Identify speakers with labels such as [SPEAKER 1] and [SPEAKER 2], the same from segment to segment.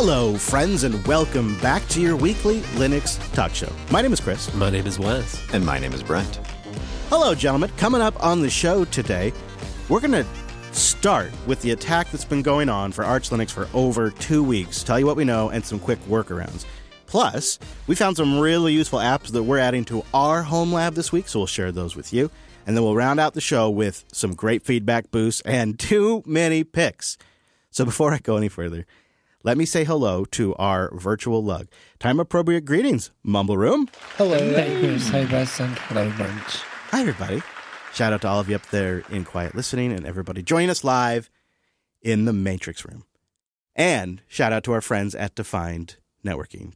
[SPEAKER 1] Hello, friends, and welcome back to your weekly Linux talk show. My name is Chris.
[SPEAKER 2] My name is Wes.
[SPEAKER 3] And my name is Brent.
[SPEAKER 1] Hello, gentlemen. Coming up on the show today, we're going to start with the attack that's been going on for Arch Linux for over 2 weeks, tell you what we know, and some quick workarounds. Plus, we found some really useful apps that we're adding to our home lab this week, so we'll share those with you. And then we'll round out the show with some great feedback boosts and too many picks. So before I go any further, let me say hello to our virtual lug. Time-appropriate greetings, Mumble Room.
[SPEAKER 4] Hello. Hey, Chris. Hey, Wes. And hello, Brent.
[SPEAKER 1] Hi, everybody. Shout out to all of you up there in quiet listening and everybody joining us live in the Matrix Room. And shout out to our friends at Defined Networking.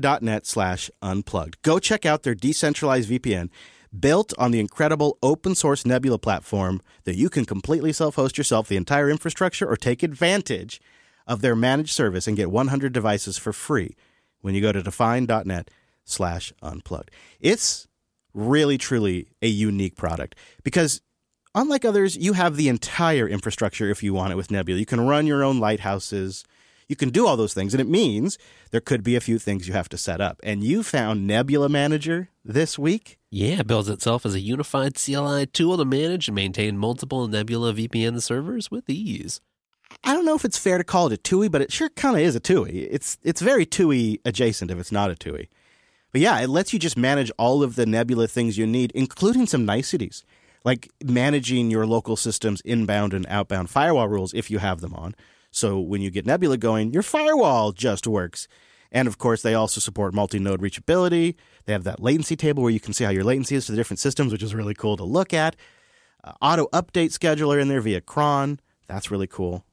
[SPEAKER 1] Define.net/unplugged. Go check out their decentralized VPN built on the incredible open source Nebula platform that you can completely self-host yourself the entire infrastructure or take advantage of their managed service and get 100 devices for free when you go to define.net/unplugged. It's really, truly a unique product because unlike others, you have the entire infrastructure if you want it with Nebula. You can run your own lighthouses. You can do all those things, and it means there could be a few things you have to set up. And you found Nebula Manager this week?
[SPEAKER 2] Yeah, it builds itself as a unified CLI tool to manage and maintain multiple Nebula VPN servers with ease.
[SPEAKER 1] I don't know if it's fair to call it a TUI, but it sure kind of is a TUI. It's very TUI adjacent if it's not a TUI. But yeah, it lets you just manage all of the Nebula things you need, including some niceties, like managing your local system's inbound and outbound firewall rules if you have them on. So when you get Nebula going, your firewall just works. And of course, they also support multi-node reachability. They have that latency table where you can see how your latency is to the different systems, which is really cool to look at. Auto update scheduler in there via cron. That's really cool.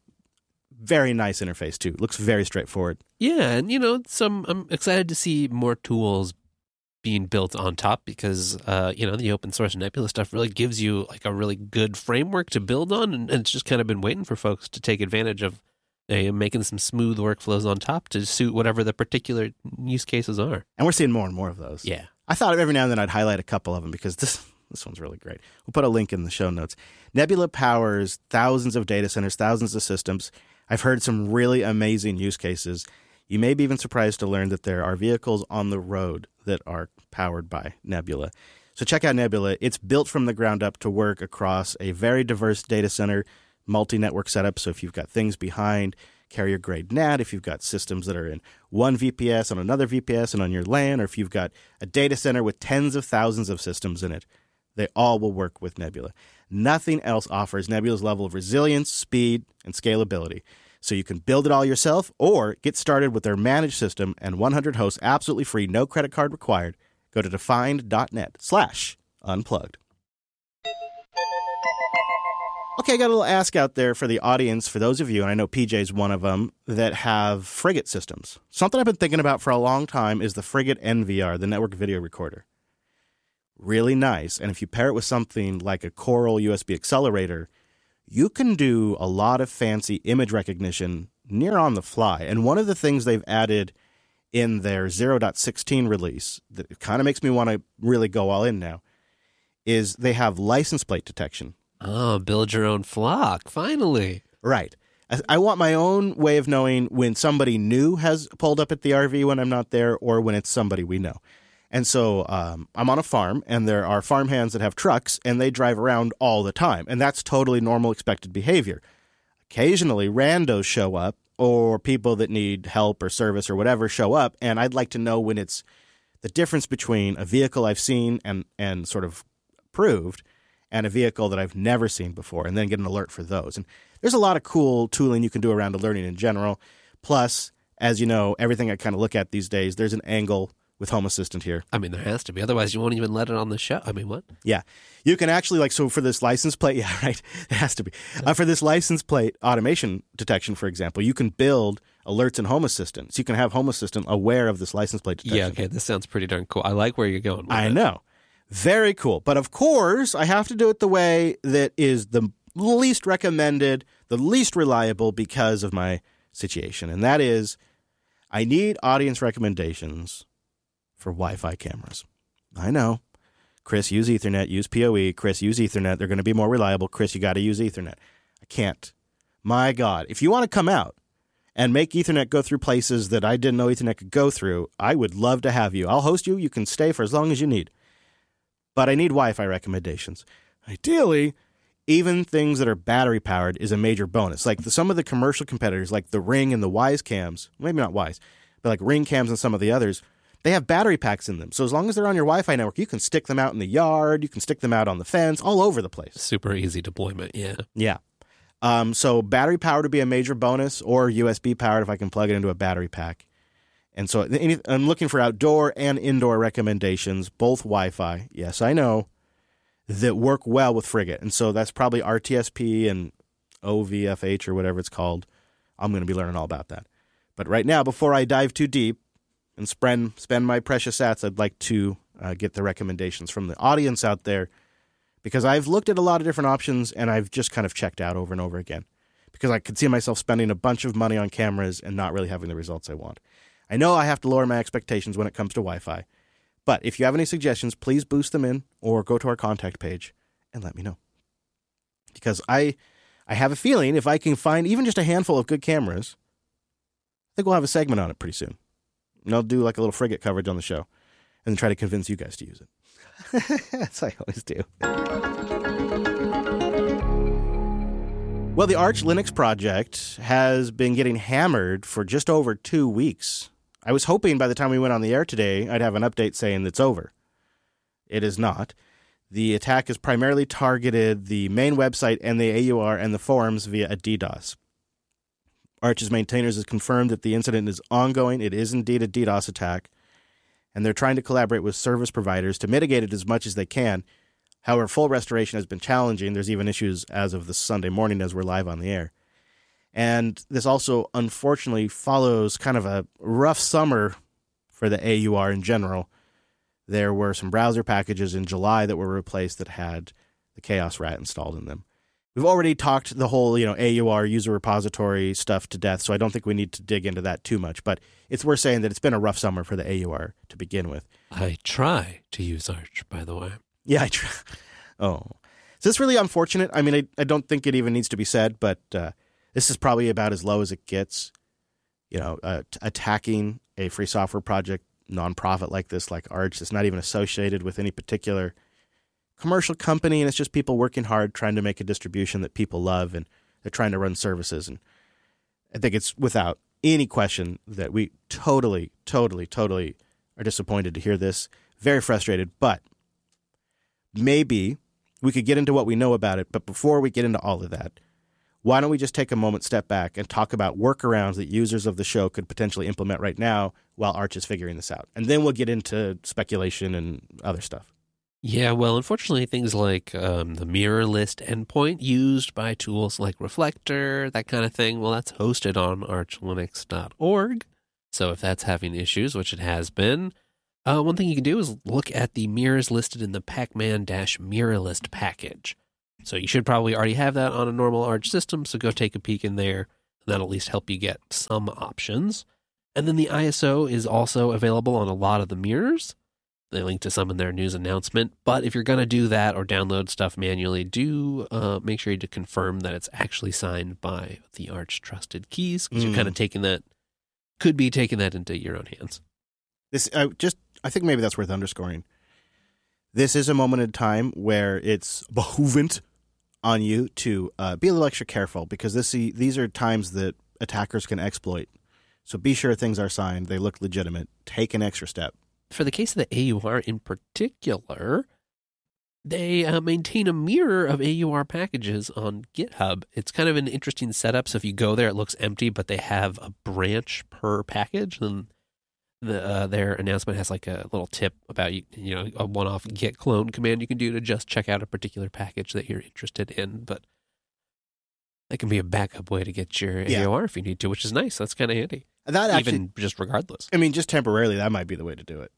[SPEAKER 1] Very nice interface, too. Looks very straightforward.
[SPEAKER 2] Yeah, and, I'm excited to see more tools being built on top because, the open source Nebula stuff really gives you, like, a really good framework to build on, and it's just kind of been waiting for folks to take advantage of making some smooth workflows on top to suit whatever the particular use cases are.
[SPEAKER 1] And we're seeing more and more of those.
[SPEAKER 2] Yeah.
[SPEAKER 1] I thought every now and then I'd highlight a couple of them because this one's really great. We'll put a link in the show notes. Nebula powers thousands of data centers, thousands of systems. I've heard some really amazing use cases. You may be even surprised to learn that there are vehicles on the road that are powered by Nebula. So check out Nebula. It's built from the ground up to work across a very diverse data center, multi-network setup. So if you've got things behind carrier-grade NAT, if you've got systems that are in one VPS on another VPS and on your LAN, or if you've got a data center with tens of thousands of systems in it, they all will work with Nebula. Nothing else offers Nebula's level of resilience, speed, and scalability. So you can build it all yourself or get started with their managed system and 100 hosts absolutely free, no credit card required. Go to defined.net/unplugged. Okay, I got a little ask out there for the audience, for those of you, and I know PJ's one of them, that have Frigate systems. Something I've been thinking about for a long time is the Frigate NVR, the network video recorder. Really nice. And if you pair it with something like a Coral USB accelerator, you can do a lot of fancy image recognition near on the fly. And one of the things they've added in their 0.16 release that kind of makes me want to really go all in now is they have license plate detection.
[SPEAKER 2] Oh, build your own flock, finally.
[SPEAKER 1] Right. I want my own way of knowing when somebody new has pulled up at the RV when I'm not there or when it's somebody we know. And so I'm on a farm, and there are farmhands that have trucks, and they drive around all the time. And that's totally normal, expected behavior. Occasionally, randos show up, or people that need help or service or whatever show up, and I'd like to know when it's the difference between a vehicle I've seen and sort of proved and a vehicle that I've never seen before, and then get an alert for those. And there's a lot of cool tooling you can do around alerting in general. Plus, as you know, everything I kind of look at these days, there's an angle with Home Assistant here.
[SPEAKER 2] I mean, there has to be. Otherwise, you won't even let it on the show. I mean, what?
[SPEAKER 1] Yeah. You can actually, so for this license plate, yeah, right, it has to be. For this license plate automation detection, for example, you can build alerts in Home Assistant. So you can have Home Assistant aware of this license plate detection.
[SPEAKER 2] Yeah, okay, this sounds pretty darn cool. I like where you're going with
[SPEAKER 1] I know. Very cool. But of course, I have to do it the way that is the least recommended, the least reliable because of my situation. And that is, I need audience recommendations for Wi-Fi cameras. I know. Chris, use Ethernet, use PoE. Chris, use Ethernet. They're going to be more reliable. Chris, you got to use Ethernet. I can't. My God. If you want to come out and make Ethernet go through places that I didn't know Ethernet could go through, I would love to have you. I'll host you. You can stay for as long as you need. But I need Wi-Fi recommendations. Ideally, even things that are battery-powered is a major bonus. Like some of the commercial competitors, like the Ring and the Wyze cams, maybe not Wyze, but like Ring cams and some of the others, they have battery packs in them. So as long as they're on your Wi-Fi network, you can stick them out in the yard, you can stick them out on the fence, all over the place.
[SPEAKER 2] Super easy deployment, yeah.
[SPEAKER 1] Yeah. So battery powered would be a major bonus, or USB powered if I can plug it into a battery pack. And so I'm looking for outdoor and indoor recommendations, both Wi-Fi, yes, I know, that work well with Frigate. And so that's probably RTSP and OVFH or whatever it's called. I'm going to be learning all about that. But right now, before I dive too deep and spend my precious sats, I'd like to get the recommendations from the audience out there, because I've looked at a lot of different options and I've just kind of checked out over and over again because I could see myself spending a bunch of money on cameras and not really having the results I want. I know I have to lower my expectations when it comes to Wi-Fi, but if you have any suggestions, please boost them in or go to our contact page and let me know. Because I have a feeling if I can find even just a handful of good cameras, I think we'll have a segment on it pretty soon. And I'll do like a little Frigate coverage on the show and then try to convince you guys to use it. That's what I always do. Well, the Arch Linux project has been getting hammered for just over 2 weeks. I was hoping by the time we went on the air today, I'd have an update saying it's over. It is not. The attack has primarily targeted the main website and the AUR and the forums via a DDoS. Arch's maintainers has confirmed that the incident is ongoing. It is indeed a DDoS attack, and they're trying to collaborate with service providers to mitigate it as much as they can. However, full restoration has been challenging. There's even issues as of this Sunday morning as we're live on the air. And this also, unfortunately, follows kind of a rough summer for the AUR in general. There were some browser packages in July that were replaced that had the Chaos Rat installed in them. We've already talked the whole, AUR user repository stuff to death, so I don't think we need to dig into that too much. But it's worth saying that it's been a rough summer for the AUR to begin with.
[SPEAKER 2] I try to use Arch, by the way.
[SPEAKER 1] Yeah, I try. Oh. So it's really unfortunate. I mean, I don't think it even needs to be said, but this is probably about as low as it gets. Attacking a free software project nonprofit like this, like Arch, that's not even associated with any particular commercial company, and it's just people working hard trying to make a distribution that people love, and they're trying to run services. And I think it's without any question that we totally are disappointed to hear this. Very frustrated, but maybe we could get into what we know about it. But before we get into all of that, why don't we just take a moment, step back, and talk about workarounds that users of the show could potentially implement right now while Arch is figuring this out. And then we'll get into speculation and other stuff.
[SPEAKER 2] Yeah, well, unfortunately, things like the mirror list endpoint used by tools like Reflector, that kind of thing, well, that's hosted on archlinux.org. So if that's having issues, which it has been, one thing you can do is look at the mirrors listed in the pacman-mirrorlist package. So you should probably already have that on a normal Arch system, so go take a peek in there, and that'll at least help you get some options. And then the ISO is also available on a lot of the mirrors. They link to some in their news announcement. But if you're going to do that or download stuff manually, do make sure to confirm that it's actually signed by the Arch trusted keys, because you're kind of could be taking that into your own hands.
[SPEAKER 1] I think maybe that's worth underscoring. This is a moment in time where it's behoovent on you to be a little extra careful, because these are times that attackers can exploit. So be sure things are signed. They look legitimate. Take an extra step.
[SPEAKER 2] For the case of the AUR in particular, they maintain a mirror of AUR packages on GitHub. It's kind of an interesting setup. So if you go there, it looks empty, but they have a branch per package. And their announcement has like a little tip about a one-off git clone command you can do to just check out a particular package that you're interested in. But that can be a backup way to get your AUR if you need to, which is nice. That's kind of handy.
[SPEAKER 1] That actually,
[SPEAKER 2] even just regardless.
[SPEAKER 1] I mean, just temporarily, that might be the way to do it.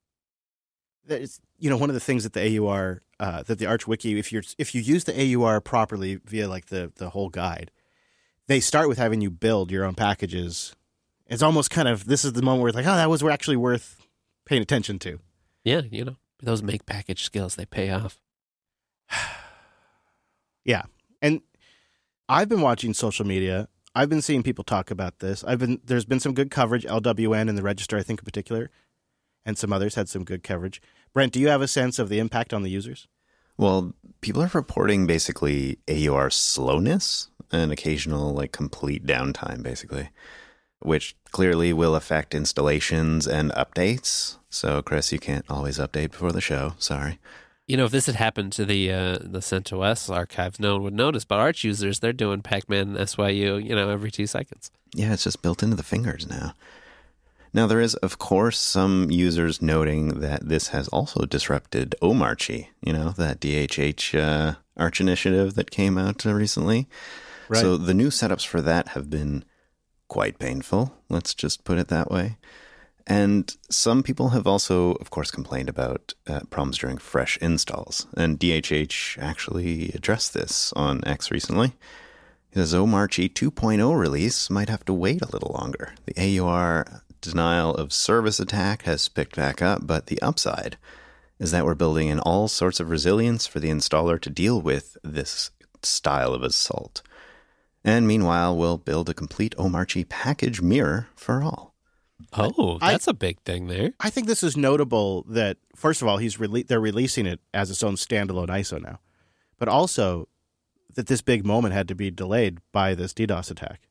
[SPEAKER 1] It's, one of the things that the AUR, that the Arch Wiki, if you use the AUR properly via like the whole guide, they start with having you build your own packages. It's almost kind of, this is the moment where it's like, oh, that was actually worth paying attention to.
[SPEAKER 2] Yeah, those make package skills, they pay off.
[SPEAKER 1] Yeah. And I've been watching social media. I've been seeing people talk about this. There's been some good coverage, LWN and the Register, I think in particular, and some others had some good coverage. Brent, do you have a sense of the impact on the users?
[SPEAKER 3] Well, people are reporting basically AUR slowness and occasional complete downtime, basically, which clearly will affect installations and updates. So, Chris, you can't always update before the show. Sorry.
[SPEAKER 2] If this had happened to the CentOS archives, no one would notice. But Arch users, they're doing Pac-Man SYU, every 2 seconds.
[SPEAKER 3] Yeah, it's just built into the fingers now. Now, there is, of course, some users noting that this has also disrupted Omarchy, that DHH Arch initiative that came out recently.
[SPEAKER 1] Right.
[SPEAKER 3] So the new setups for that have been quite painful, let's just put it that way. And some people have also, of course, complained about problems during fresh installs. And DHH actually addressed this on X recently. He says Omarchy 2.0 release might have to wait a little longer. The AUR denial of service attack has picked back up, but the upside is that we're building in all sorts of resilience for the installer to deal with this style of assault. And meanwhile, we'll build a complete Omarchy package mirror for all.
[SPEAKER 2] Oh, that's a big thing there.
[SPEAKER 1] I think this is notable that, first of all, they're releasing it as its own standalone ISO now, but also that this big moment had to be delayed by this DDoS attack.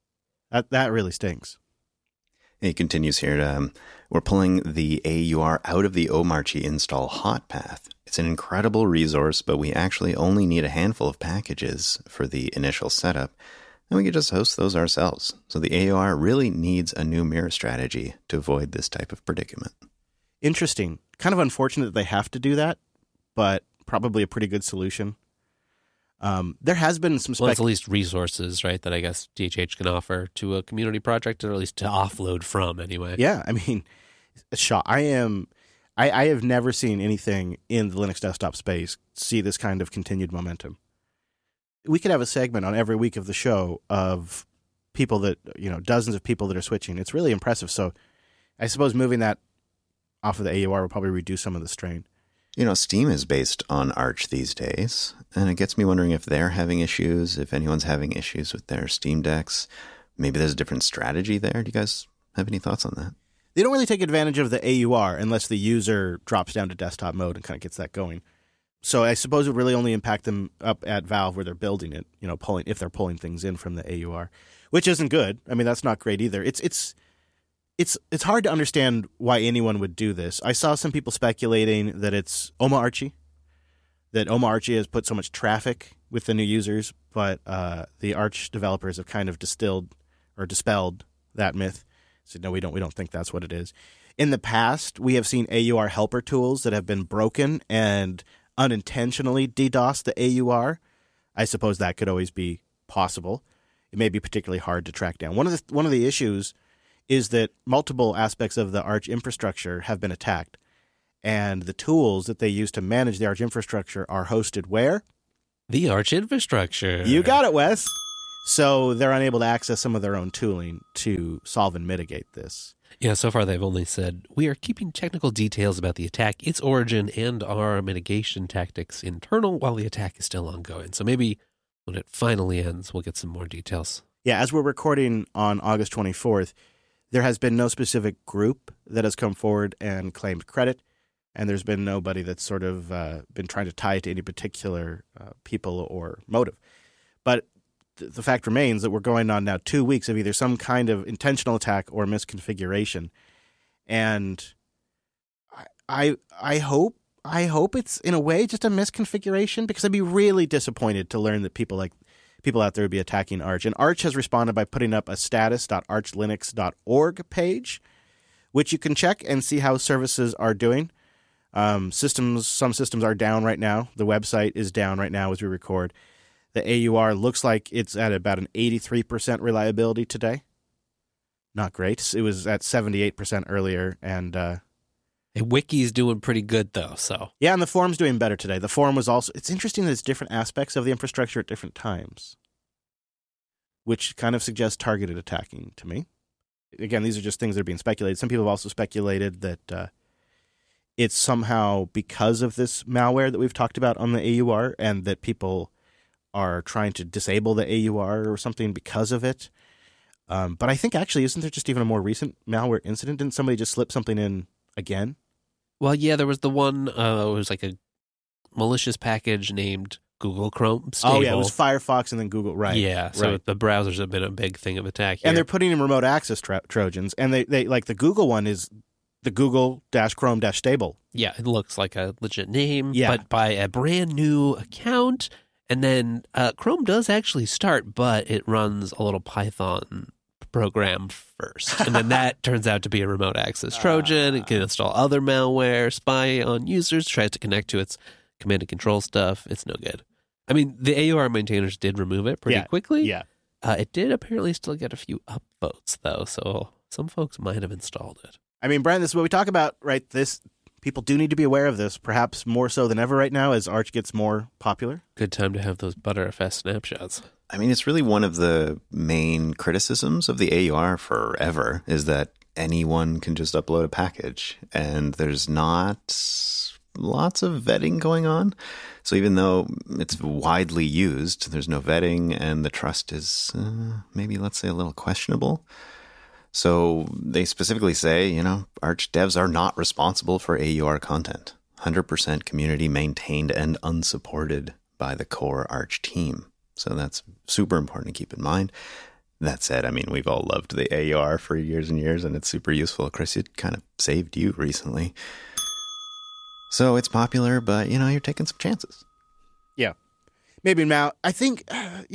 [SPEAKER 1] That really stinks.
[SPEAKER 3] He continues here, we're pulling the AUR out of the Omarchy install hot path. It's an incredible resource, but we actually only need a handful of packages for the initial setup, and we could just host those ourselves. So the AUR really needs a new mirror strategy to avoid this type of predicament.
[SPEAKER 1] Interesting. Kind of unfortunate that they have to do that, but probably a pretty good solution. There has been some
[SPEAKER 2] it's at least resources, right, that I guess DHH can offer to a community project, or at least to offload from anyway.
[SPEAKER 1] Yeah, I mean, I have never seen anything in the Linux desktop space see this kind of continued momentum. We could have a segment on every week of the show of people that, dozens of people that are switching. It's really impressive. So I suppose moving that off of the AUR will probably reduce some of the strain.
[SPEAKER 3] Steam is based on Arch these days, and it gets me wondering if they're having issues, if anyone's having issues with their Steam decks. Maybe there's a different strategy there. Do you guys have any thoughts on that?
[SPEAKER 1] They don't really take advantage of the AUR unless the user drops down to desktop mode and kind of gets that going. So I suppose it would really only impact them up at Valve where they're building it, if they're pulling things in from the AUR, which isn't good. I mean, that's not great either. It's hard to understand why anyone would do this. I saw some people speculating that it's Omarchy, that Omarchy has put so much traffic with the new users, but the Arch developers have kind of dispelled that myth. Said, no, we don't think that's what it is. In the past, we have seen AUR helper tools that have been broken and unintentionally DDoS the AUR. I suppose that could always be possible. It may be particularly hard to track down. One of the issues is that multiple aspects of the Arch infrastructure have been attacked, and the tools that they use to manage the Arch infrastructure are hosted where?
[SPEAKER 2] The Arch infrastructure.
[SPEAKER 1] You got it, Wes. So they're unable to access some of their own tooling to solve and mitigate this.
[SPEAKER 2] Yeah, so far they've only said, we are keeping technical details about the attack, its origin, and our mitigation tactics internal while the attack is still ongoing. So maybe when it finally ends, we'll get some more details.
[SPEAKER 1] Yeah, as we're recording on August 24th, there has been no specific group that has come forward and claimed credit, and there's been nobody that's sort of been trying to tie it to any particular people or motive. But the fact remains that we're going on now 2 weeks of either some kind of intentional attack or misconfiguration, and I hope it's in a way just a misconfiguration, because I'd be really disappointed to learn that people out there would be attacking Arch. And Arch has responded by putting up a status.archlinux.org page, which you can check and see how services are doing. Some systems are down right now. The website is down right now as we record. The AUR looks like it's at about an 83% reliability today. Not great. It was at 78% earlier. And
[SPEAKER 2] Wiki's doing pretty good, though. So
[SPEAKER 1] yeah, and the forum's doing better today. The forum was also... It's interesting that it's different aspects of the infrastructure at different times, which kind of suggests targeted attacking to me. Again, these are just things that are being speculated. Some people have also speculated that it's somehow because of this malware that we've talked about on the AUR, and that people are trying to disable the AUR or something because of it. But I think actually, isn't there just even a more recent malware incident? Didn't somebody just slip something in again?
[SPEAKER 2] Well, yeah, there was the one, it was like a malicious package named Google Chrome Stable.
[SPEAKER 1] Oh, yeah, it was Firefox and then Google, right.
[SPEAKER 2] Yeah, so
[SPEAKER 1] right.
[SPEAKER 2] the browsers have been a big thing of attack here.
[SPEAKER 1] And they're putting in remote access Trojans, and they like the Google one is the Google-Chrome-Stable.
[SPEAKER 2] Yeah, it looks like a legit name,
[SPEAKER 1] Yeah.
[SPEAKER 2] but by a brand new account. And then Chrome does actually start, but it runs a little Python program first. And then that turns out to be a remote access Trojan. It can install other malware, spy on users, tries to connect to its command and control stuff. It's no good. I mean, the AUR maintainers did remove it pretty quickly.
[SPEAKER 1] Yeah.
[SPEAKER 2] It did apparently still get a few upvotes, though, so some folks might have installed it.
[SPEAKER 1] I mean, Brian, this is what we talk about, right? People do need to be aware of this, perhaps more so than ever right now as Arch gets more popular.
[SPEAKER 2] Good time to have those Btrfs snapshots.
[SPEAKER 3] I mean, it's really one of the main criticisms of the AUR forever is that anyone can just upload a package and there's not lots of vetting going on. So even though it's widely used, there's no vetting and the trust is maybe, let's say, a little questionable. So they specifically say, Arch devs are not responsible for AUR content. 100% community maintained and unsupported by the core Arch team. So that's super important to keep in mind. That said, I mean, we've all loved the AUR for years and years, and it's super useful. Chris, it kind of saved you recently. So it's popular, but, you're taking some chances.
[SPEAKER 1] Yeah. Maybe now, I think,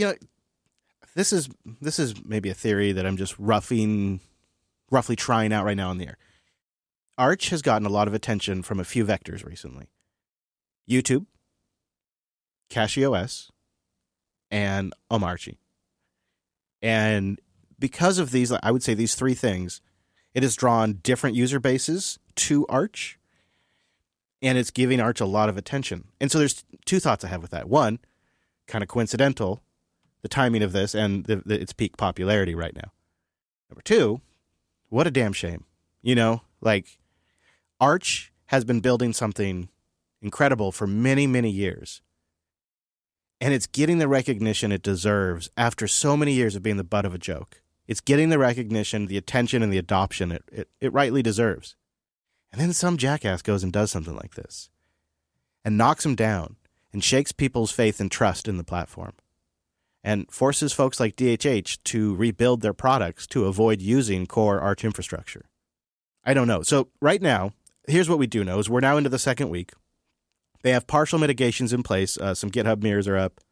[SPEAKER 1] this is maybe a theory that I'm just roughly trying out right now on the air. Arch has gotten a lot of attention from a few vectors recently. YouTube, CachyOS, and Omarchy. And because of these, I would say these three things, it has drawn different user bases to Arch, and it's giving Arch a lot of attention. And so there's two thoughts I have with that. One, kind of coincidental, the timing of this and its peak popularity right now. Number two, what a damn shame. Arch has been building something incredible for many, many years. And it's getting the recognition it deserves after so many years of being the butt of a joke. It's getting the recognition, the attention, and the adoption it rightly deserves. And then some jackass goes and does something like this and knocks him down and shakes people's faith and trust in the platform and forces folks like DHH to rebuild their products to avoid using core Arch infrastructure. I don't know. So right now, here's what we do know is we're now into the second week. They have partial mitigations in place. Some GitHub mirrors are up.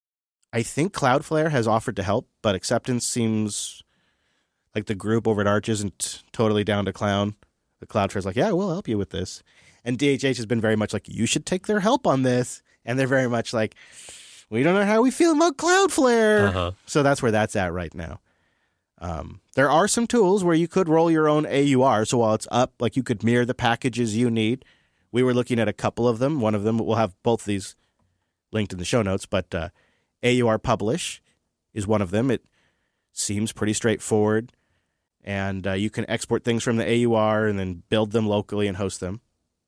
[SPEAKER 1] I think Cloudflare has offered to help, but acceptance seems like the group over at Arch isn't totally down to clown. The Cloudflare's like, yeah, we'll help you with this. And DHH has been very much like, you should take their help on this. And they're very much like, we don't know how we feel about Cloudflare.
[SPEAKER 2] Uh-huh.
[SPEAKER 1] So that's where that's at right now. There are some tools where you could roll your own AUR. So while it's up, like you could mirror the packages you need. We were looking at a couple of them. One of them, we'll have both of these linked in the show notes, but AUR Publish is one of them. It seems pretty straightforward, and you can export things from the AUR and then build them locally and host them.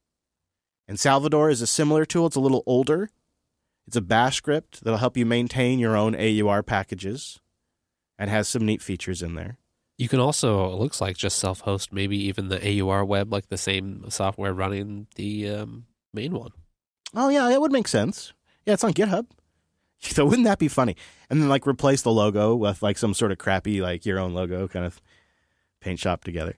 [SPEAKER 1] And Salvador is a similar tool. It's a little older. It's a bash script that'll help you maintain your own AUR packages and has some neat features in there.
[SPEAKER 2] You can also, it looks like, just self-host maybe even the AUR web, like the same software running the main one.
[SPEAKER 1] Oh, yeah, that would make sense. Yeah, it's on GitHub. So wouldn't that be funny? And then, replace the logo with, some sort of crappy, your own logo kind of paint shop together.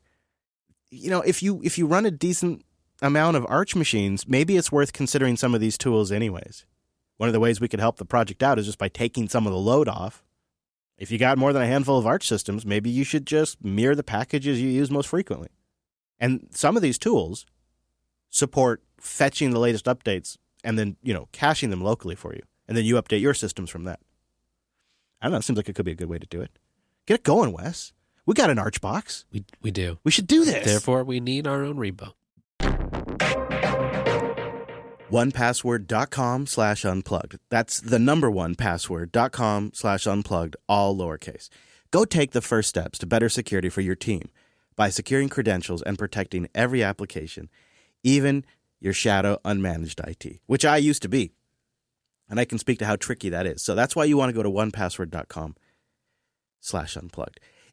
[SPEAKER 1] If you run a decent amount of Arch machines, maybe it's worth considering some of these tools anyways. One of the ways we could help the project out is just by taking some of the load off. If you got more than a handful of Arch systems, maybe you should just mirror the packages you use most frequently. And some of these tools support fetching the latest updates and then, caching them locally for you. And then you update your systems from that. I don't know. It seems like it could be a good way to do it. Get it going, Wes. We got an Arch box.
[SPEAKER 2] We do.
[SPEAKER 1] We should do this.
[SPEAKER 2] Therefore, we need our own repo.
[SPEAKER 1] 1password.com/unplugged. That's the number 1password.com/unplugged, all lowercase. Go take the first steps to better security for your team by securing credentials and protecting every application, even your shadow unmanaged IT, which I used to be. And I can speak to how tricky that is. So that's why you want to go to 1password.com/unplugged.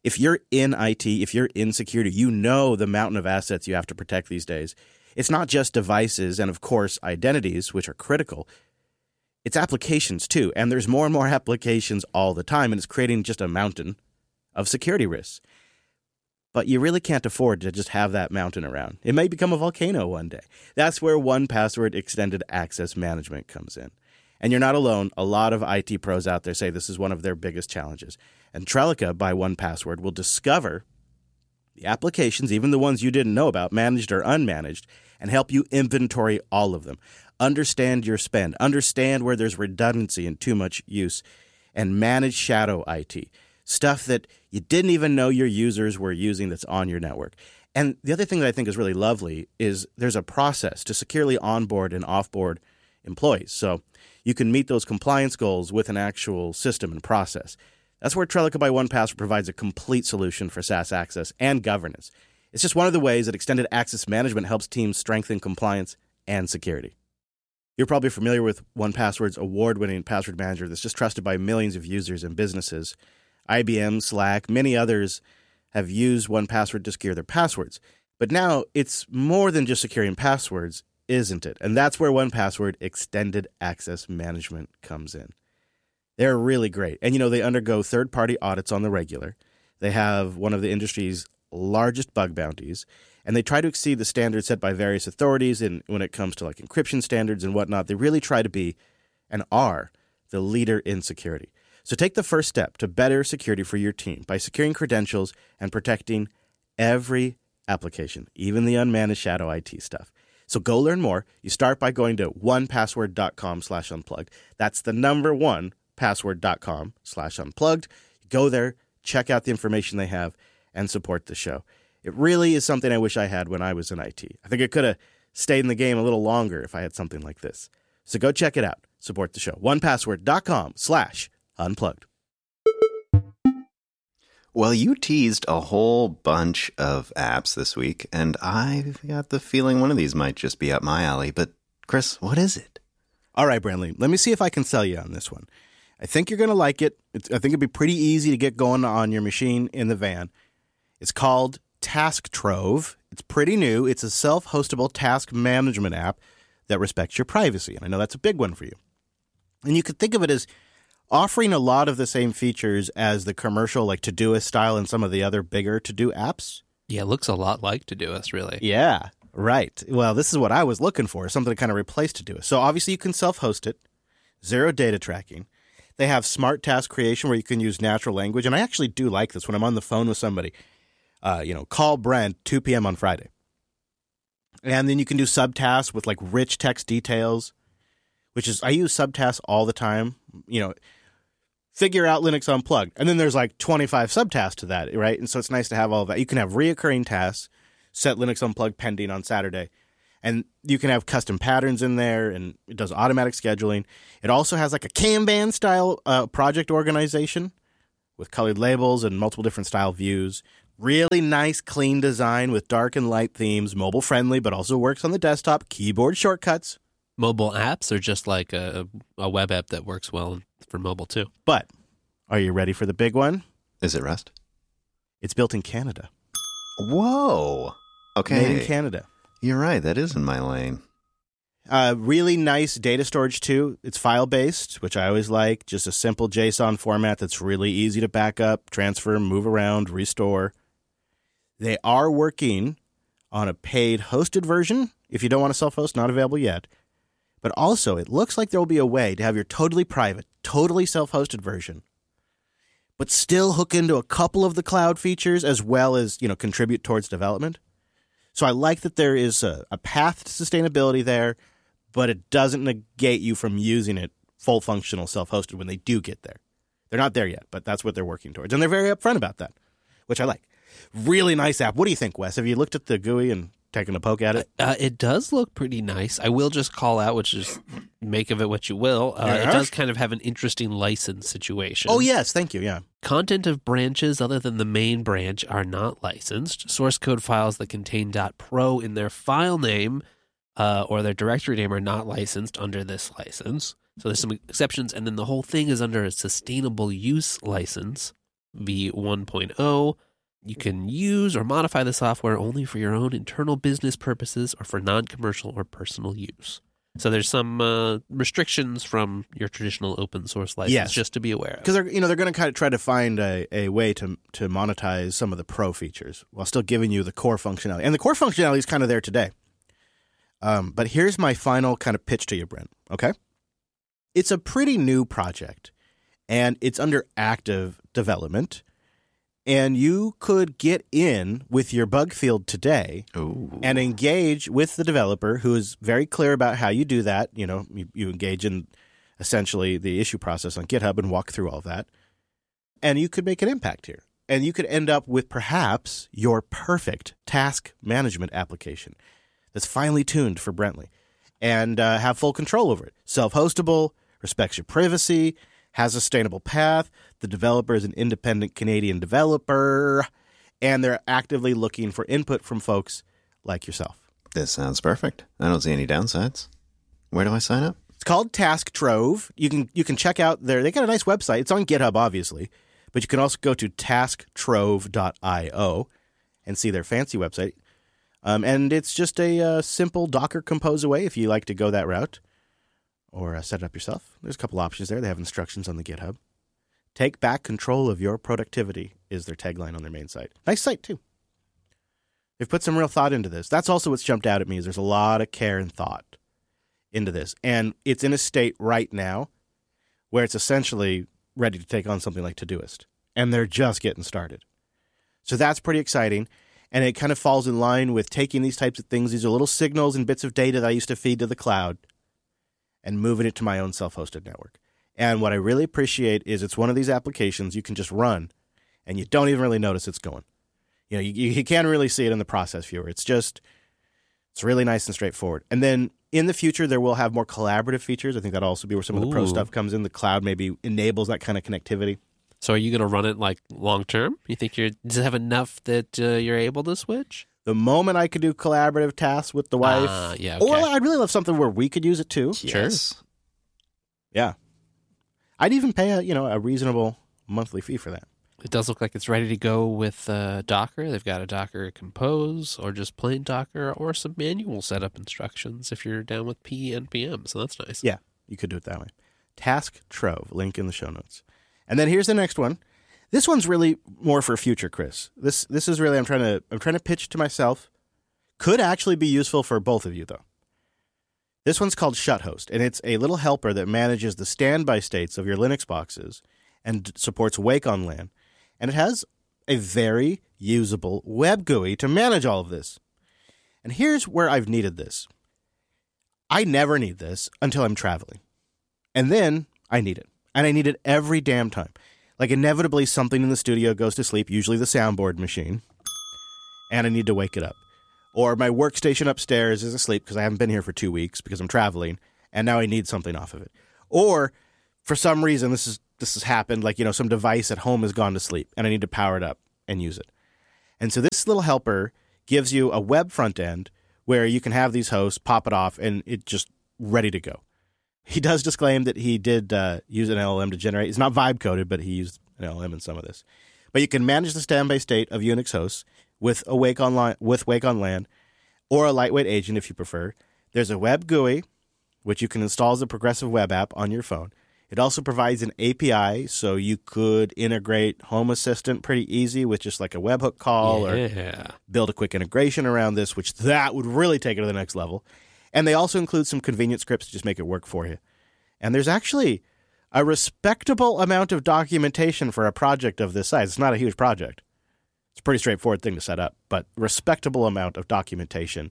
[SPEAKER 1] If you're in IT, if you're in security, you know the mountain of assets you have to protect these days. It's not just devices and, of course, identities, which are critical. It's applications, too. And there's more and more applications all the time, and it's creating just a mountain of security risks. But you really can't afford to just have that mountain around. It may become a volcano one day. That's where 1Password Extended Access Management comes in. And you're not alone. A lot of IT pros out there say this is one of their biggest challenges. And Trellica by 1Password will discover the applications, even the ones you didn't know about, managed or unmanaged, and help you inventory all of them. Understand your spend. Understand where there's redundancy and too much use. And manage shadow IT. Stuff that you didn't even know your users were using that's on your network. And the other thing that I think is really lovely is there's a process to securely onboard and offboard employees. So you can meet those compliance goals with an actual system and process. That's where Trellica by 1Password provides a complete solution for SaaS access and governance. It's just one of the ways that extended access management helps teams strengthen compliance and security. You're probably familiar with 1Password's award-winning password manager that's just trusted by millions of users and businesses. IBM, Slack, many others have used 1Password to secure their passwords. But now it's more than just securing passwords, isn't it? And that's where 1Password Extended Access Management comes in. They're really great. And, they undergo third-party audits on the regular. They have one of the industry's largest bug bounties, and they try to exceed the standards set by various authorities. And when it comes to encryption standards and whatnot, they really try to be and are the leader in security. So take the first step to better security for your team by securing credentials and protecting every application, even the unmanaged shadow IT stuff. So go learn more. You start by going to 1password.com/unplugged. That's the number 1password.com/unplugged. Go there, check out the information they have, and support the show. It really is something I wish I had when I was in IT. I think I could have stayed in the game a little longer if I had something like this. So go check it out. Support the show. 1password.com/unplugged.
[SPEAKER 3] Well, you teased a whole bunch of apps this week, and I've got the feeling one of these might just be up my alley. But, Chris, what is it?
[SPEAKER 1] All right, Brandley, let me see if I can sell you on this one. I think you're going to like it. I think it'd be pretty easy to get going on your machine in the van. It's called Task Trove. It's pretty new. It's a self-hostable task management app that respects your privacy, and I know that's a big one for you. And you could think of it as offering a lot of the same features as the commercial, like Todoist style and some of the other bigger to-do apps.
[SPEAKER 2] Yeah, it looks a lot like Todoist, really.
[SPEAKER 1] Yeah, right. Well, this is what I was looking for, something to kind of replace Todoist. So obviously you can self-host it, zero data tracking. They have smart task creation where you can use natural language, and I actually do like this when I'm on the phone with somebody. Call Brent 2 p.m. on Friday. And then you can do subtasks with rich text details, which is, I use subtasks all the time. Figure out Linux Unplugged. And then there's 25 subtasks to that, right? And so it's nice to have all of that. You can have reoccurring tasks, set Linux Unplugged pending on Saturday. And you can have custom patterns in there, and it does automatic scheduling. It also has a Kanban style project organization with colored labels and multiple different style views. Really nice, clean design with dark and light themes, mobile friendly, but also works on the desktop, keyboard shortcuts.
[SPEAKER 2] Mobile apps are just like a web app that works well for mobile too.
[SPEAKER 1] But are you ready for the big one?
[SPEAKER 3] Is it Rust?
[SPEAKER 1] It's built in Canada.
[SPEAKER 3] Whoa. Okay.
[SPEAKER 1] Made in Canada.
[SPEAKER 3] You're right. That is in my lane.
[SPEAKER 1] Really nice data storage, too. It's file-based, which I always like. Just a simple JSON format that's really easy to back up, transfer, move around, restore. They are working on a paid hosted version. If you don't want to self-host, not available yet. But also, it looks like there will be a way to have your totally private, totally self-hosted version, but still hook into a couple of the cloud features as well as, contribute towards development. So I like that there is a path to sustainability there, but it doesn't negate you from using it full functional self-hosted when they do get there. They're not there yet, but that's what they're working towards. And they're very upfront about that, which I like. Really nice app. What do you think, Wes? Have you looked at the GUI and taken a poke at it?
[SPEAKER 2] It does look pretty nice. I will just call out, which is make of it what you will. It does kind of have an interesting license situation.
[SPEAKER 1] Oh, yes. Thank you. Yeah.
[SPEAKER 2] Content of branches other than the main branch are not licensed. Source code files that contain .pro in their file name or their directory name are not licensed under this license. So there's some exceptions, and then the whole thing is under a sustainable use license. v1.0. You can use or modify the software only for your own internal business purposes or for non-commercial or personal use. So there's some restrictions from your traditional open source license, just to be aware of.
[SPEAKER 1] Because they're going to kind of try to find a way to monetize some of the pro features while still giving you the core functionality. And the core functionality is kind of there today. But here's my final kind of pitch to you, Brent. Okay? It's a pretty new project, and it's under active development. And you could get in with your bug field today and engage with the developer, who is very clear about how you do that. You engage in essentially the issue process on GitHub and walk through all of that. And you could make an impact here. And you could end up with perhaps your perfect task management application that's finely tuned for Brentley and have full control over it. Self-hostable, respects your privacy, has a sustainable path. The developer is an independent Canadian developer, and they're actively looking for input from folks like yourself.
[SPEAKER 3] This sounds perfect. I don't see any downsides. Where do I sign up?
[SPEAKER 1] It's called Task Trove. You can check out they got a nice website. It's on GitHub, obviously, but you can also go to tasktrove.io and see their fancy website. And it's just a simple Docker Compose away if you like to go that route. Or set it up yourself. There's a couple options there. They have instructions on the GitHub. Take back control of your productivity is their tagline on their main site. Nice site, too. They've put some real thought into this. That's also what's jumped out at me is there's a lot of care and thought into this. And it's in a state right now where it's essentially ready to take on something like Todoist. And they're just getting started. So that's pretty exciting. And it kind of falls in line with taking these types of things. These are little signals and bits of data that I used to feed to the cloud, and moving it to my own self-hosted network. And what I really appreciate is it's one of these applications you can just run, and you don't even really notice it's going. You can't really see it in the process viewer. It's really nice and straightforward. And then in the future, there will have more collaborative features. I think that'll also be where some of the pro stuff comes in. The cloud maybe enables that kind of connectivity.
[SPEAKER 2] So are you going to does it have enough that you're able to switch?
[SPEAKER 1] The moment I could do collaborative tasks with the wife.
[SPEAKER 2] Yeah, okay.
[SPEAKER 1] Or I'd really love something where we could use it too.
[SPEAKER 3] Yes.
[SPEAKER 2] Sure.
[SPEAKER 1] Yeah. I'd even pay a reasonable monthly fee for that.
[SPEAKER 2] It does look like it's ready to go with Docker. They've got a Docker Compose or just plain Docker or some manual setup instructions if you're down with PNPM. So that's nice.
[SPEAKER 1] Yeah, you could do it that way. Task Trove, link in the show notes. And then here's the next one. This one's really more for future, Chris. This is really I'm trying to pitch to myself. Could actually be useful for both of you though. This one's called Shuthost, and it's a little helper that manages the standby states of your Linux boxes and supports Wake on LAN. And it has a very usable web GUI to manage all of this. And here's where I've needed this. I never need this until I'm traveling. And then I need it. And I need it every damn time. Like inevitably something in the studio goes to sleep, usually the soundboard machine, and I need to wake it up. Or my workstation upstairs is asleep because I haven't been here for 2 weeks because I'm traveling, and now I need something off of it. Or for some reason this has happened, like some device at home has gone to sleep, and I need to power it up and use it. And so this little helper gives you a web front end where you can have these hosts, pop it off, and it's just ready to go. He does disclaim that he did use an LLM to generate. It's not vibe coded, but he used an LLM in some of this. But you can manage the standby state of Unix hosts with Wake on LAN or a lightweight agent if you prefer. There's a web GUI, which you can install as a progressive web app on your phone. It also provides an API, so you could integrate Home Assistant pretty easy with just like a webhook call or build a quick integration around this, which that would really take it to the next level. And they also include some convenient scripts to just make it work for you. And there's actually a respectable amount of documentation for a project of this size. It's not a huge project. It's a pretty straightforward thing to set up, but respectable amount of documentation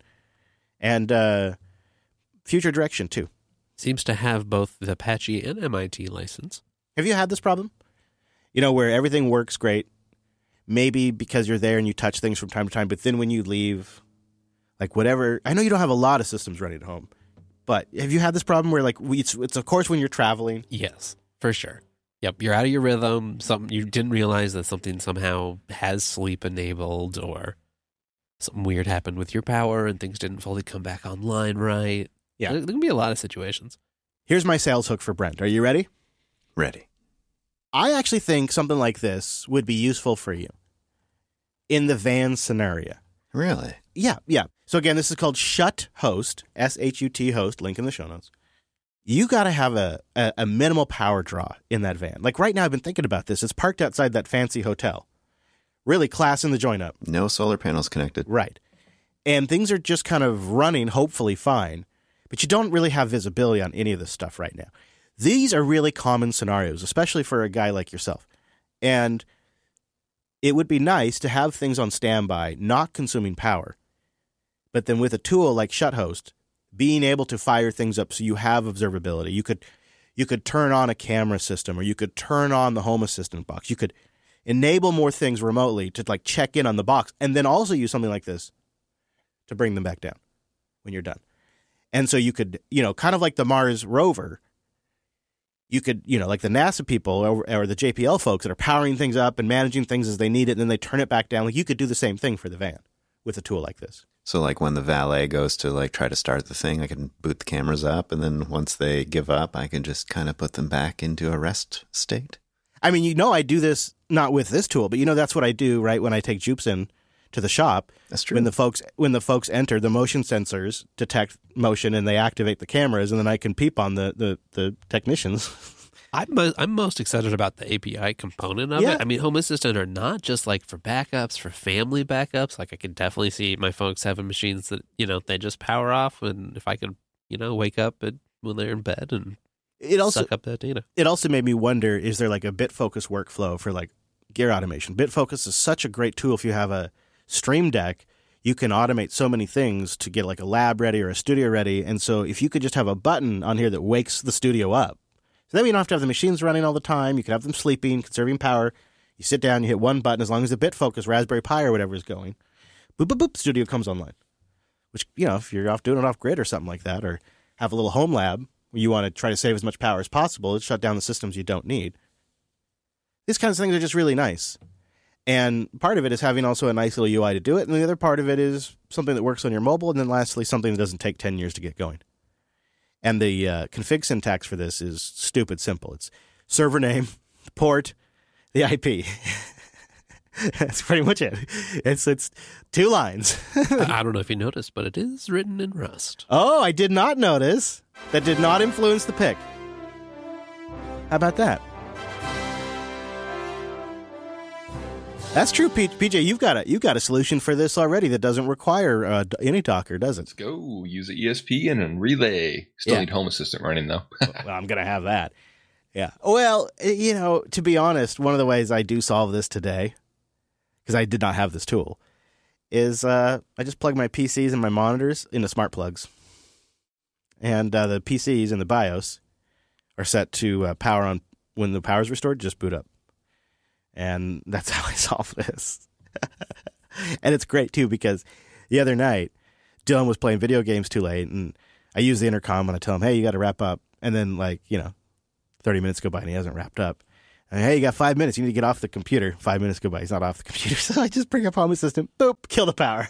[SPEAKER 1] and future direction too.
[SPEAKER 2] Seems to have both the Apache and MIT license.
[SPEAKER 1] Have you had this problem? Where everything works great, maybe because you're there and you touch things from time to time, but then when you leave, like whatever, I know you don't have a lot of systems running at home, but have you had this problem where it's of course when you're traveling?
[SPEAKER 2] Yes, for sure. Yep, you're out of your rhythm. You didn't realize that something somehow has sleep enabled, or something weird happened with your power and things didn't fully come back online right.
[SPEAKER 1] Yeah.
[SPEAKER 2] There can be a lot of situations.
[SPEAKER 1] Here's my sales hook for Brent. Are you ready?
[SPEAKER 3] Ready.
[SPEAKER 1] I actually think something like this would be useful for you in the van scenario.
[SPEAKER 3] Really?
[SPEAKER 1] Yeah. So again, this is called Shut Host, S-H-U-T host, link in the show notes. You got to have a minimal power draw in that van. Like right now, I've been thinking about this. It's parked outside that fancy hotel. Really classing the joint up.
[SPEAKER 3] No solar panels connected.
[SPEAKER 1] Right. And things are just kind of running, hopefully fine, but you don't really have visibility on any of this stuff right now. These are really common scenarios, especially for a guy like yourself. And it would be nice to have things on standby, not consuming power, but then with a tool like ShutHost, being able to fire things up so you have observability. You could turn on a camera system, or you could turn on the Home Assistant box. You could enable more things remotely to like check in on the box, and then also use something like this to bring them back down when you're done. And so you could, kind of like the Mars rover, you could, like the NASA people or the JPL folks that are powering things up and managing things as they need it, and then they turn it back down. Like you could do the same thing for the van with a tool like this.
[SPEAKER 3] So like when the valet goes to like try to start the thing, I can boot the cameras up, and then once they give up, I can just kind of put them back into a rest state.
[SPEAKER 1] I mean, I do this not with this tool, but that's what I do right when I take Jupes in to the shop.
[SPEAKER 3] That's true.
[SPEAKER 1] When the folks enter, the motion sensors detect motion and they activate the cameras, and then I can peep on the technicians.
[SPEAKER 2] I'm most excited about the API component of it. I mean, Home Assistant are not just like for backups, for family backups. Like I could definitely see my folks having machines that, they just power off. And if I could, wake up when they're in bed and suck up that data.
[SPEAKER 1] It also made me wonder, is there like a Bitfocus workflow for like gear automation? Bitfocus is such a great tool. If you have a Stream Deck, you can automate so many things to get like a lab ready or a studio ready. And so if you could just have a button on here that wakes the studio up, so then you don't have to have the machines running all the time. You can have them sleeping, conserving power. You sit down, you hit one button, as long as the Bitfocus Raspberry Pi or whatever is going, boop, boop, boop, studio comes online. Which, if you're off doing it off grid or something like that, or have a little home lab where you want to try to save as much power as possible, shut down the systems you don't need. These kinds of things are just really nice. And part of it is having also a nice little UI to do it. And the other part of it is something that works on your mobile. And then lastly, something that doesn't take 10 years to get going. And the config syntax for this is stupid simple. It's server name, port, the IP. That's pretty much it. It's 2 lines.
[SPEAKER 2] I don't know if you noticed, but it is written in Rust.
[SPEAKER 1] Oh, I did not notice. That did not influence the pick. How about that? That's true, PJ. You've got a solution for this already that doesn't require any Docker, does it?
[SPEAKER 5] Let's go. Use an ESP and a relay. Still need Home Assistant running, though.
[SPEAKER 1] Well, I'm going to have that. Yeah. Well, to be honest, one of the ways I do solve this today, because I did not have this tool, is I just plug my PCs and my monitors into smart plugs. And the PCs in the BIOS are set to power on when the power is restored, just boot up. And that's how I solve this. And it's great, too, because the other night, Dylan was playing video games too late, and I use the intercom and I tell him, hey, you got to wrap up. And then, 30 minutes go by and he hasn't wrapped up. And, hey, you got 5 minutes. You need to get off the computer. 5 minutes go by. He's not off the computer. So I just bring up Home Assistant. Boop. Kill the power.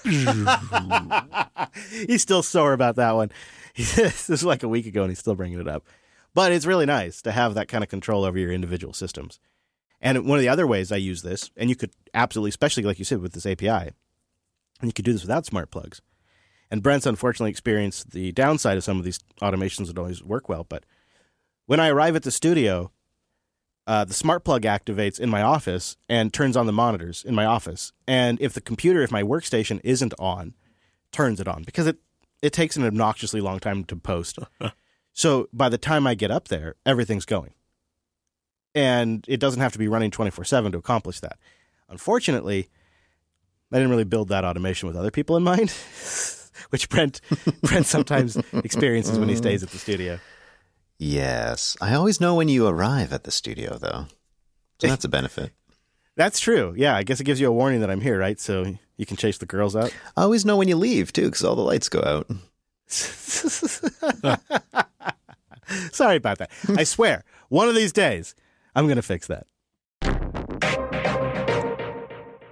[SPEAKER 1] He's still sore about that one. This was like a week ago and he's still bringing it up. But it's really nice to have that kind of control over your individual systems. And one of the other ways I use this, and you could absolutely, especially like you said with this API, and you could do this without smart plugs. And Brent's unfortunately experienced the downside of some of these automations that always work well. But when I arrive at the studio, the smart plug activates in my office and turns on the monitors in my office. And if my workstation isn't on, turns it on because it takes an obnoxiously long time to post. So by the time I get up there, everything's going. And it doesn't have to be running 24/7 to accomplish that. Unfortunately, I didn't really build that automation with other people in mind, which Brent sometimes experiences when he stays at the studio.
[SPEAKER 3] Yes. I always know when you arrive at the studio, though. So that's a benefit.
[SPEAKER 1] That's true. Yeah, I guess it gives you a warning that I'm here, right? So you can chase the girls out.
[SPEAKER 3] I always know when you leave, too, because all the lights go out.
[SPEAKER 1] Sorry about that. I swear, one of these days, I'm going to fix that.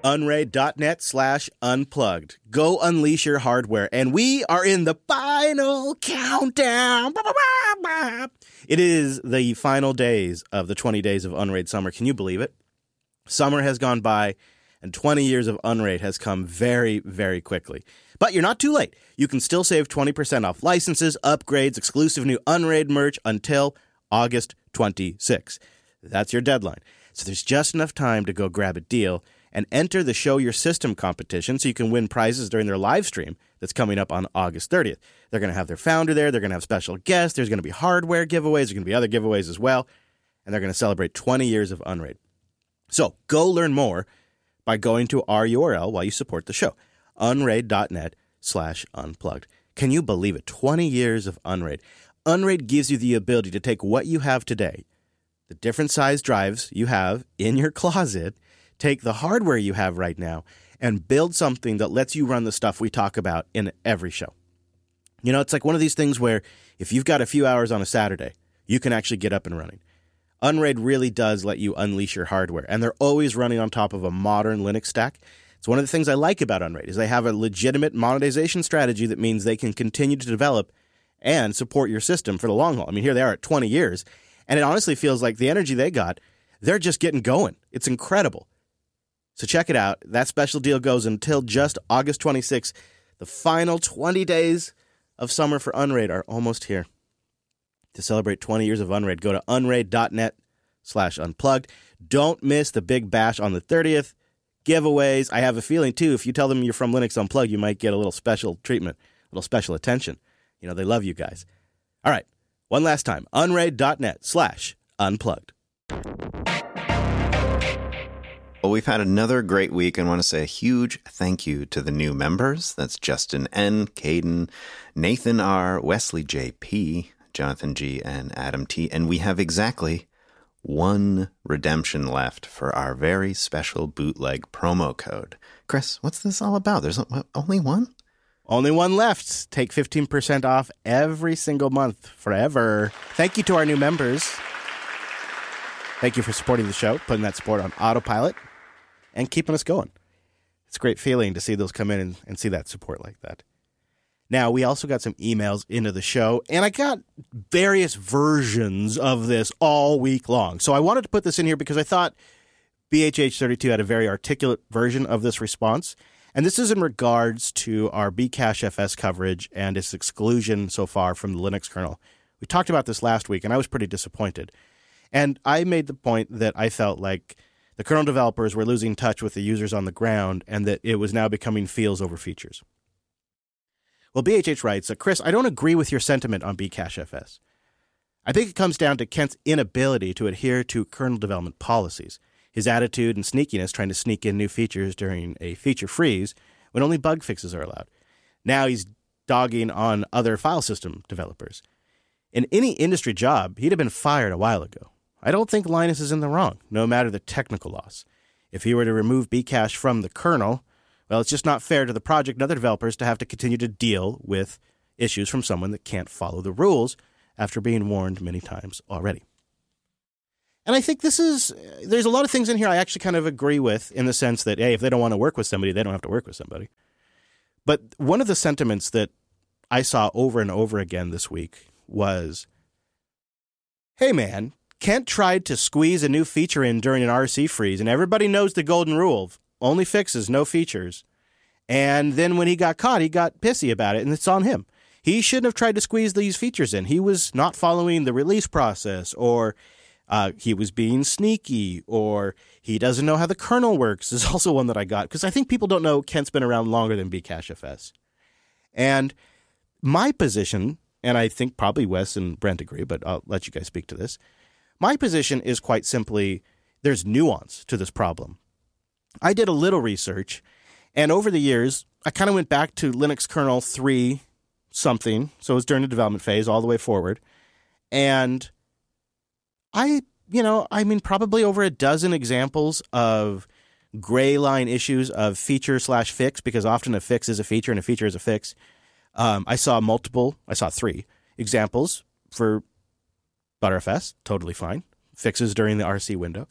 [SPEAKER 1] Unraid.net/unplugged. Go unleash your hardware. And we are in the final countdown. It is the final days of the 20 days of Unraid Summer. Can you believe it? Summer has gone by, and 20 years of Unraid has come very, very quickly. But you're not too late. You can still save 20% off licenses, upgrades, exclusive new Unraid merch until August 26. That's your deadline. So there's just enough time to go grab a deal and enter the Show Your System competition so you can win prizes during their live stream that's coming up on August 30th. They're going to have their founder there. They're going to have special guests. There's going to be hardware giveaways. There's going to be other giveaways as well. And they're going to celebrate 20 years of Unraid. So go learn more by going to our URL while you support the show, unraid.net/unplugged. Can you believe it? 20 years of Unraid. Unraid gives you the ability to take what you have today, the different size drives you have in your closet, take the hardware you have right now, and build something that lets you run the stuff we talk about in every show. You know, it's like one of these things where if you've got a few hours on a Saturday, you can actually get up and running. Unraid really does let you unleash your hardware, and they're always running on top of a modern Linux stack. It's one of the things I like about Unraid is they have a legitimate monetization strategy that means they can continue to develop and support your system for the long haul. I mean, here they are at 20 years, and it honestly feels like the energy they got, they're just getting going. It's incredible. So check it out. That special deal goes until just August 26th. The final 20 days of summer for Unraid are almost here. To celebrate 20 years of Unraid, go to unraid.net/unplugged. Don't miss the big bash on the 30th. Giveaways. I have a feeling, too, if you tell them you're from Linux Unplugged, you might get a little special treatment, a little special attention. You know, they love you guys. All right. One last time. unraid.net/unplugged.
[SPEAKER 3] Well, we've had another great week and want to say a huge thank you to the new members. That's Justin N., Caden, Nathan R., Wesley J.P., Jonathan G., and Adam T. And we have exactly one redemption left for our very special bootleg promo code. Chris, what's this all about? There's only one?
[SPEAKER 1] Only one left. Take 15% off every single month forever. Thank you to our new members. Thank you for supporting the show, putting that support on autopilot, and keeping us going. It's a great feeling to see those come in and see that support like that. Now, we also got some emails into the show, and I got various versions of this all week long. So I wanted to put this in here because I thought BHH32 had a very articulate version of this response. And this is in regards to our Bcachefs coverage and its exclusion so far from the Linux kernel. We talked about this last week, and I was pretty disappointed. And I made the point that I felt like the kernel developers were losing touch with the users on the ground and that it was now becoming feels over features. Well, BHH writes, Chris, I don't agree with your sentiment on Bcachefs. I think it comes down to Kent's inability to adhere to kernel development policies, his attitude and sneakiness trying to sneak in new features during a feature freeze when only bug fixes are allowed. Now he's dogging on other file system developers. In any industry job, he'd have been fired a while ago. I don't think Linus is in the wrong, no matter the technical loss. If he were to remove Bcache from the kernel, well, it's just not fair to the project and other developers to have to continue to deal with issues from someone that can't follow the rules after being warned many times already. And I think there's a lot of things in here I actually kind of agree with in the sense that, hey, if they don't want to work with somebody, they don't have to work with somebody. But one of the sentiments that I saw over and over again this week was, hey, man, Kent tried to squeeze a new feature in during an RC freeze, and everybody knows the golden rule. Only fixes, no features. And then when he got caught, he got pissy about it, and it's on him. He shouldn't have tried to squeeze these features in. He was not following the release process, or he was being sneaky, or he doesn't know how the kernel works is also one that I got, because I think people don't know Kent's been around longer than Bcachefs. And my position, and I think probably Wes and Brent agree, but I'll let you guys speak to this. My position is quite simply there's nuance to this problem. I did a little research, and over the years, I kind of went back to Linux kernel 3 something, so it was during the development phase all the way forward, and probably over a dozen examples of gray line issues of feature/fix, because often a fix is a feature and a feature is a fix. I saw 3 examples for Btrfs, totally fine. Fixes during the RC window.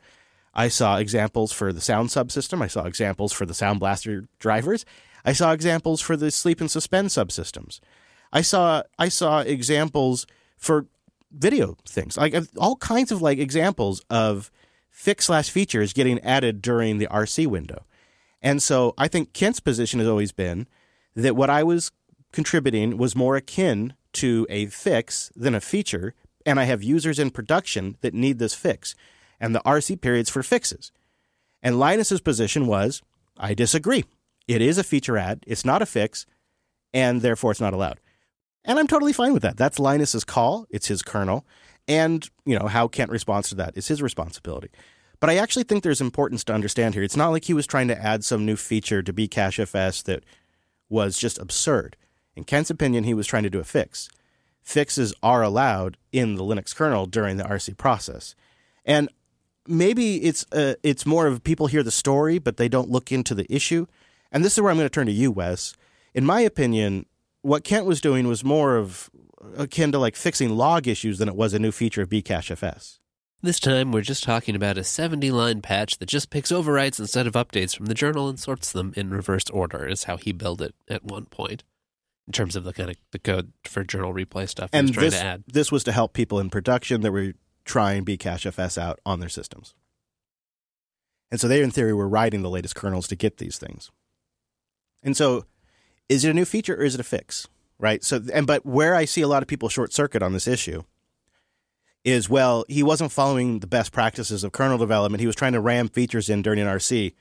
[SPEAKER 1] I saw examples for the sound subsystem. I saw examples for the Sound Blaster drivers. I saw examples for the sleep and suspend subsystems. I saw examples for video things, like all kinds of like examples of fix/features getting added during the RC window. And so I think Kent's position has always been that what I was contributing was more akin to a fix than a feature, and I have users in production that need this fix, and the RC period's for fixes. And Linus's position was, I disagree. It is a feature add, it's not a fix, and therefore it's not allowed. And I'm totally fine with that. That's Linus's call, it's his kernel, and how Kent responds to that is his responsibility. But I actually think there's importance to understand here. It's not like he was trying to add some new feature to Bcachefs that was just absurd. In Kent's opinion, he was trying to do a fix. Fixes are allowed in the Linux kernel during the RC process. And maybe it's more of people hear the story, but they don't look into the issue. And this is where I'm going to turn to you, Wes. In my opinion, what Kent was doing was more of akin to like fixing log issues than it was a new feature of Bcachefs.
[SPEAKER 2] This time, we're just talking about a 70-line patch that just picks overwrites instead of updates from the journal and sorts them in reverse order, is how he built it at one point, in terms of the kind of the code for journal replay stuff he was trying to add.
[SPEAKER 1] This was to help people in production that were trying Bcachefs out on their systems. And so they, in theory, were writing the latest kernels to get these things. And so, is it a new feature or is it a fix? Right? But where I see a lot of people short circuit on this issue is, well, he wasn't following the best practices of kernel development. He was trying to ram features in during an RC.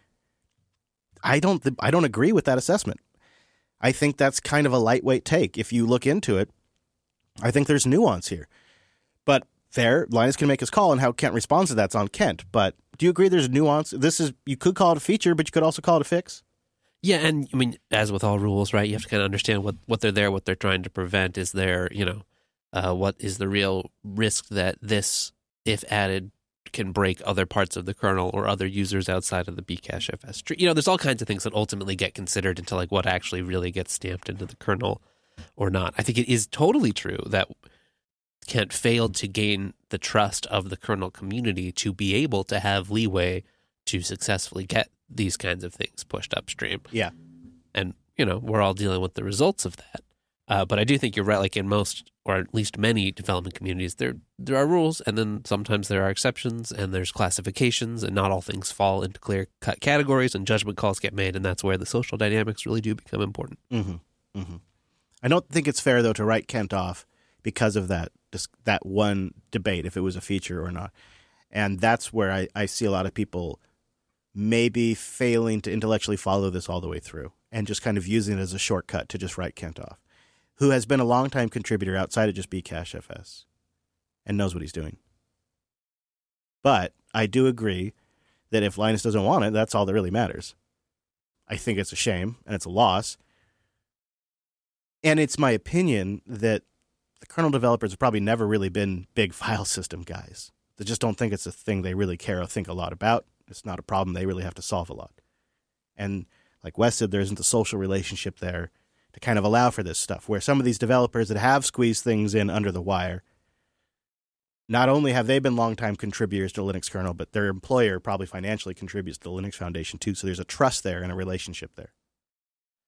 [SPEAKER 1] I don't agree with that assessment. I think that's kind of a lightweight take. If you look into it, I think there's nuance here. But fair, Linus can make his call, and how Kent responds to that's on Kent. But do you agree there's nuance? You could call it a feature, but you could also call it a fix?
[SPEAKER 2] Yeah, and I mean, as with all rules, right, you have to kind of understand what they're there, what they're trying to prevent. Is there, what is the real risk that this, if added, can break other parts of the kernel or other users outside of the Bcachefs tree? There's all kinds of things that ultimately get considered into like what actually really gets stamped into the kernel or not. I think it is totally true that Kent failed to gain the trust of the kernel community to be able to have leeway to successfully get these kinds of things pushed upstream.
[SPEAKER 1] Yeah.
[SPEAKER 2] And, we're all dealing with the results of that. But I do think you're right, like in most, or at least many development communities, there are rules, and then sometimes there are exceptions, and there's classifications, and not all things fall into clear-cut categories, and judgment calls get made, and that's where the social dynamics really do become important.
[SPEAKER 1] Mm-hmm. Mm-hmm. I don't think it's fair, though, to write Kent off because of that one debate, if it was a feature or not. And that's where I see a lot of people maybe failing to intellectually follow this all the way through and just kind of using it as a shortcut to just write Kent off, who has been a longtime contributor outside of just Bcachefs and knows what he's doing. But I do agree that if Linus doesn't want it, that's all that really matters. I think it's a shame and it's a loss. And it's my opinion that the kernel developers have probably never really been big file system guys. They just don't think it's a thing they really care or think a lot about. It's not a problem they really have to solve a lot. And like Wes said, there isn't a social relationship there to kind of allow for this stuff, where some of these developers that have squeezed things in under the wire, not only have they been longtime contributors to the Linux kernel, but their employer probably financially contributes to the Linux Foundation too, so there's a trust there and a relationship there.